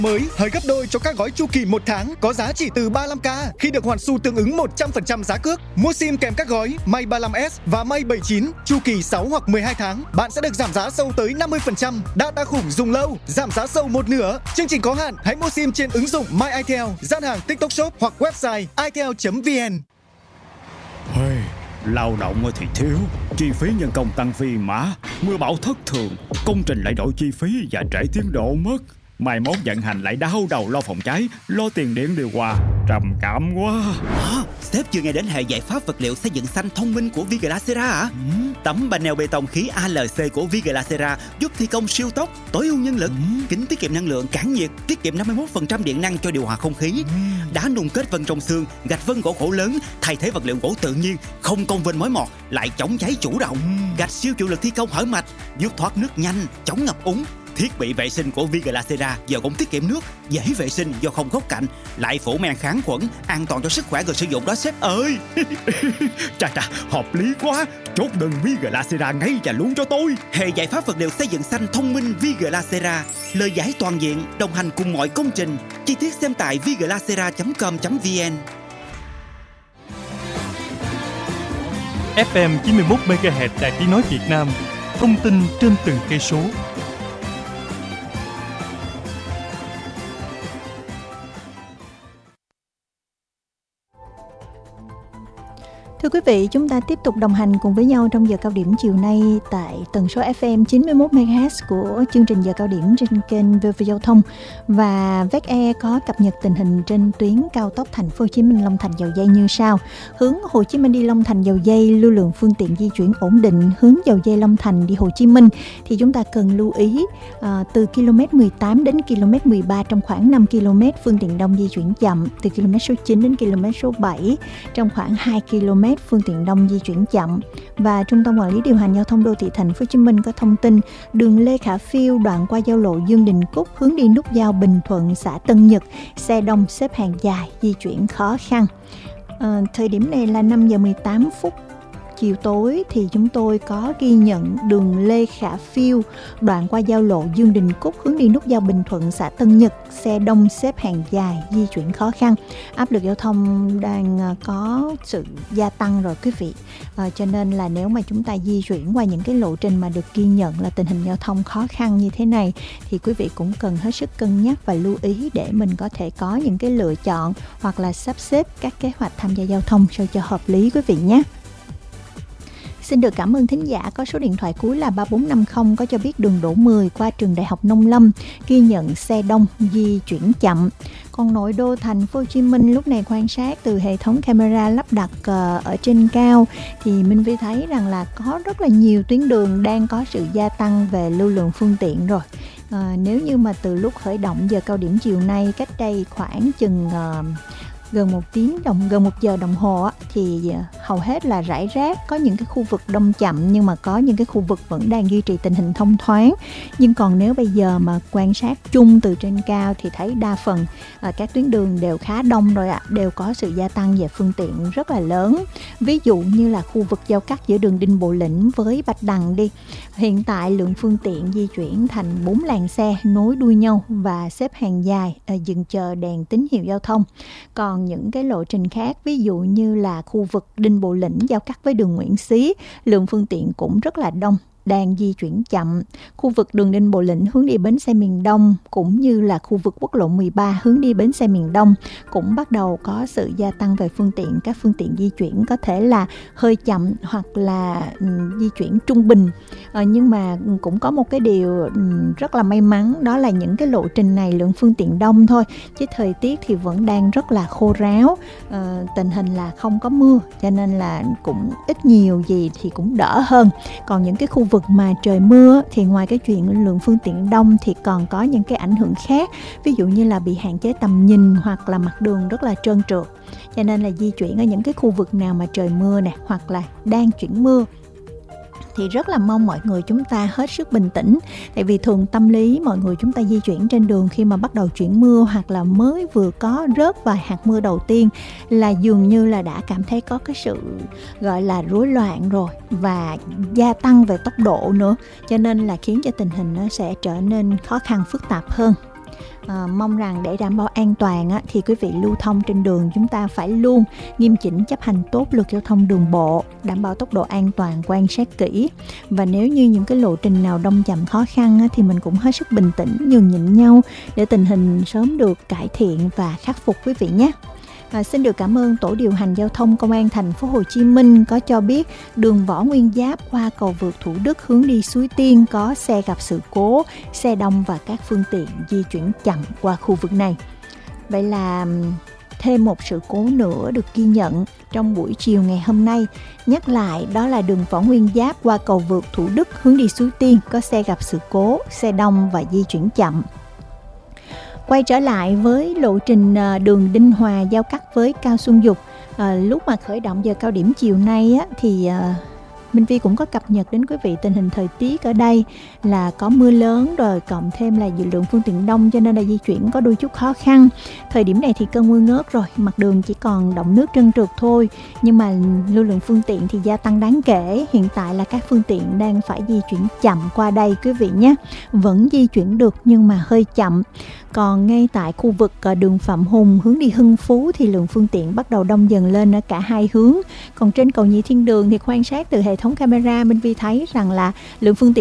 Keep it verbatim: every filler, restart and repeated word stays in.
Mới hời gấp đôi cho các gói chu kỳ một tháng có giá chỉ từ ba mươi lăm k khi được hoàn xu tương ứng một trăm phần trăm giá cước. Mua sim kèm các gói May ba mươi lăm S và May bảy mươi chín chu kỳ sáu hoặc mười hai tháng, bạn sẽ được giảm giá sâu tới năm mươi phần trăm. Data khủng dùng lâu, giảm giá sâu một nửa. Chương trình có hạn, hãy mua sim trên ứng dụng My Itel, gian hàng TikTok Shop hoặc website itel chấm vn. Hey, lao động thì thiếu, chi phí nhân công tăng phi mã, mưa bão thất thường, công trình lại đổi chi phí và trễ tiến độ mất. Mai mốt vận hành lại đau đầu lo phòng cháy, lo tiền điện điều hòa, trầm cảm quá. À, sếp chưa nghe đến hệ giải pháp vật liệu xây dựng xanh thông minh của Viglacera à? Ừ. Tấm panel bê tông khí a lờ xê của Viglacera giúp thi công siêu tốc, tối ưu nhân lực, ừ. kính tiết kiệm năng lượng, cản nhiệt, tiết kiệm năm mươi mốt phần trăm điện năng cho điều hòa không khí. Ừ. Đá nung kết vân trong xương, gạch vân gỗ khổ lớn, thay thế vật liệu gỗ tự nhiên, không công vênh mối mọt, lại chống cháy chủ động. Ừ. Gạch siêu chịu lực thi công hở mạch, giúp thoát nước nhanh, chống ngập úng. Thiết bị vệ sinh của Viglacera giờ cũng tiết kiệm nước, dễ vệ sinh do không góc cạnh, lại phủ men kháng khuẩn, an toàn cho sức khỏe người sử dụng đó sếp ơi. Chà chà, hợp lý quá. Chốt đơn Viglacera ngay và luôn cho tôi. Hệ giải pháp vật liệu xây dựng xanh thông minh Viglacera, lời giải toàn diện, đồng hành cùng mọi công trình. Chi tiết xem tại viglacera chấm com chấm vn. ép em chín mươi mốt mê ga héc Đài Tiếng nói Việt Nam, thông tin trên từng cây số. Thưa quý vị, chúng ta tiếp tục đồng hành cùng với nhau trong giờ cao điểm chiều nay tại tần số ép em chín mươi mốt mê ga héc của chương trình giờ cao điểm trên kênh vê vê Giao thông. Và vê e xê e có cập nhật tình hình trên tuyến cao tốc Thành phố Hồ Chí Minh Long Thành Dầu Giây như sau. Hướng Hồ Chí Minh đi Long Thành Dầu Giây, lưu lượng phương tiện di chuyển ổn định. Hướng Dầu Giây Long Thành đi Hồ Chí Minh thì chúng ta cần lưu ý à, từ ki lô mét mười tám đến ki lô mét mười ba trong khoảng năm ki lô mét phương tiện đông di chuyển chậm. Từ ki lô mét số chín đến ki lô mét số bảy trong khoảng hai ki lô mét phương tiện đông di chuyển chậm. Và Trung tâm Quản lý điều hành giao thông đô thị Thành phố Hồ Chí Minh có thông tin đường Lê Khả Phiêu đoạn qua giao lộ Dương Đình Cúc hướng đi nút giao Bình Thuận xã Tân Nhật, xe đông xếp hàng dài, di chuyển khó khăn. À, thời điểm này là năm giờ mười tám phút chiều tối thì chúng tôi có ghi nhận đường Lê Khả Phiêu đoạn qua giao lộ Dương Đình Cúc hướng đi nút giao Bình Thuận xã Tân Nhật, xe đông xếp hàng dài, di chuyển khó khăn. Áp lực giao thông đang có sự gia tăng rồi quý vị, à, cho nên là nếu mà chúng ta di chuyển qua những cái lộ trình mà được ghi nhận là tình hình giao thông khó khăn như thế này thì quý vị cũng cần hết sức cân nhắc và lưu ý để mình có thể có những cái lựa chọn hoặc là sắp xếp các kế hoạch tham gia giao thông sao cho hợp lý quý vị nhé. Xin được cảm ơn thính giả có số điện thoại cuối là ba bốn năm không có cho biết đường Đỗ Mười qua trường Đại học Nông Lâm ghi nhận xe đông di chuyển chậm. Còn nội đô Thành phố Hồ Chí Minh lúc này quan sát từ hệ thống camera lắp đặt ở trên cao thì Minh Vi thấy rằng là có rất là nhiều tuyến đường đang có sự gia tăng về lưu lượng phương tiện rồi. À, nếu như mà từ lúc khởi động giờ cao điểm chiều nay cách đây khoảng chừng uh, gần một tiếng đồng gần một giờ đồng hồ á, thì hầu hết là rải rác, có những cái khu vực đông chậm nhưng mà có những cái khu vực vẫn đang duy trì tình hình thông thoáng. Nhưng còn nếu bây giờ mà quan sát chung từ trên cao thì thấy đa phần à, các tuyến đường đều khá đông rồi ạ, à, đều có sự gia tăng về phương tiện rất là lớn. Ví dụ như là khu vực giao cắt giữa đường Đinh Bộ Lĩnh với Bạch Đằng đi, hiện tại lượng phương tiện di chuyển thành bốn làn xe nối đuôi nhau và xếp hàng dài à, dừng chờ đèn tín hiệu giao thông. Còn những cái lộ trình khác, ví dụ như là khu vực Đinh Bộ Lĩnh giao cắt với đường Nguyễn Xí, lượng phương tiện cũng rất là đông, đang di chuyển chậm. Khu vực đường Đinh Bộ Lĩnh hướng đi bến xe miền Đông cũng như là khu vực quốc lộ mười ba hướng đi bến xe miền Đông cũng bắt đầu có sự gia tăng về phương tiện. Các phương tiện di chuyển có thể là hơi chậm hoặc là um, di chuyển trung bình. À, nhưng mà cũng có một cái điều um, rất là may mắn, đó là những cái lộ trình này lượng phương tiện đông thôi, chứ thời tiết thì vẫn đang rất là khô ráo. À, tình hình là không có mưa cho nên là cũng ít nhiều gì thì cũng đỡ hơn. Còn những cái khu vực mà trời mưa thì ngoài cái chuyện lượng phương tiện đông thì còn có những cái ảnh hưởng khác, ví dụ như là bị hạn chế tầm nhìn hoặc là mặt đường rất là trơn trượt. Cho nên là di chuyển ở những cái khu vực nào mà trời mưa nè hoặc là đang chuyển mưa thì rất là mong mọi người chúng ta hết sức bình tĩnh. Tại vì thường tâm lý mọi người chúng ta di chuyển trên đường khi mà bắt đầu chuyển mưa hoặc là mới vừa có rớt vài hạt mưa đầu tiên là dường như là đã cảm thấy có cái sự gọi là rối loạn rồi và gia tăng về tốc độ nữa, cho nên là khiến cho tình hình nó sẽ trở nên khó khăn phức tạp hơn. À, mong rằng để đảm bảo an toàn á, thì quý vị lưu thông trên đường chúng ta phải luôn nghiêm chỉnh chấp hành tốt luật giao thông đường bộ, đảm bảo tốc độ an toàn, quan sát kỹ. Và nếu như những cái lộ trình nào đông chậm khó khăn á, thì mình cũng hết sức bình tĩnh, nhường nhịn nhau để tình hình sớm được cải thiện và khắc phục quý vị nhé. À, xin được cảm ơn Tổ điều hành giao thông Công an thành phố Hồ Chí Minh có cho biết đường Võ Nguyên Giáp qua cầu vượt Thủ Đức hướng đi Suối Tiên có xe gặp sự cố, xe đông và các phương tiện di chuyển chậm qua khu vực này. Vậy là thêm một sự cố nữa được ghi nhận trong buổi chiều ngày hôm nay. Nhắc lại, đó là đường Võ Nguyên Giáp qua cầu vượt Thủ Đức hướng đi Suối Tiên có xe gặp sự cố, xe đông và di chuyển chậm. Quay trở lại với lộ trình đường Đinh Hòa giao cắt với Cao Xuân Dục, à, lúc mà khởi động giờ cao điểm chiều nay á, thì à, Minh Phi cũng có cập nhật đến quý vị tình hình thời tiết ở đây là có mưa lớn rồi, cộng thêm là dự lượng phương tiện đông cho nên là di chuyển có đôi chút khó khăn. Thời điểm này thì cơn mưa ngớt rồi, mặt đường chỉ còn đọng nước trơn trượt thôi, nhưng mà lưu lượng phương tiện thì gia tăng đáng kể. Hiện tại là các phương tiện đang phải di chuyển chậm qua đây quý vị nhé. Vẫn di chuyển được nhưng mà hơi chậm. Còn ngay tại khu vực đường Phạm Hùng hướng đi Hưng Phú thì lượng phương tiện bắt đầu đông dần lên ở cả hai hướng. Còn trên cầu Nhị Thiên Đường thì quan sát từ hệ thống camera, Minh Vi thấy rằng là lượng phương tiện